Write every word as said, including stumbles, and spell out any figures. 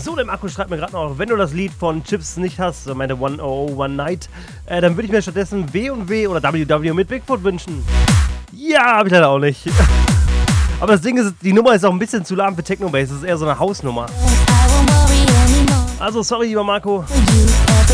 So, der Marco schreibt mir gerade noch, wenn du das Lied von Chips nicht hast, so meine one oh oh One Night, äh, dann würde ich mir stattdessen W und W oder W W mit Bigfoot wünschen. Ja, hab ich leider auch nicht. Aber das Ding ist, die Nummer ist auch ein bisschen zu lahm für Techno-Bass, das ist eher so eine Hausnummer. Also, sorry, lieber Marco.